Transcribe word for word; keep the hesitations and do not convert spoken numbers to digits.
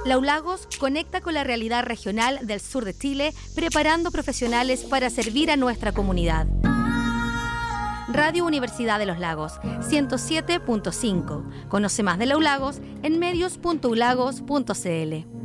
Laulagos conecta con la realidad regional del sur de Chile, preparando profesionales para servir a nuestra comunidad. Radio Universidad de los Lagos, ciento siete punto cinco. Conoce más de Laulagos en medios punto u lagos punto c l.